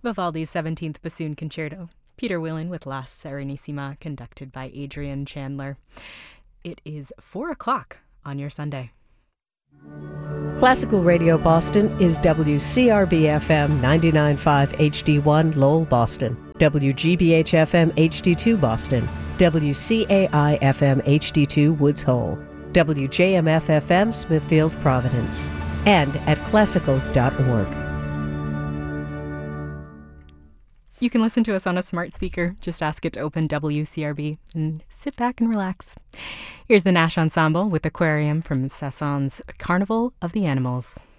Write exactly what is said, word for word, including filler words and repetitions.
Vivaldi's seventeenth Bassoon Concerto. Peter Willen with La Serenissima, conducted by Adrian Chandler. It is four o'clock on your Sunday. Classical Radio Boston is W C R B F M ninety-nine point five H D one Lowell, Boston, W G B H F M H D two Boston, W C A I F M H D two Woods Hole, W J M F F M Smithfield, Providence, and at classical dot org. You can listen to us on a smart speaker. Just ask it to open W C R B and sit back and relax. Here's the Nash Ensemble with Aquarium from Sasson's Carnival of the Animals.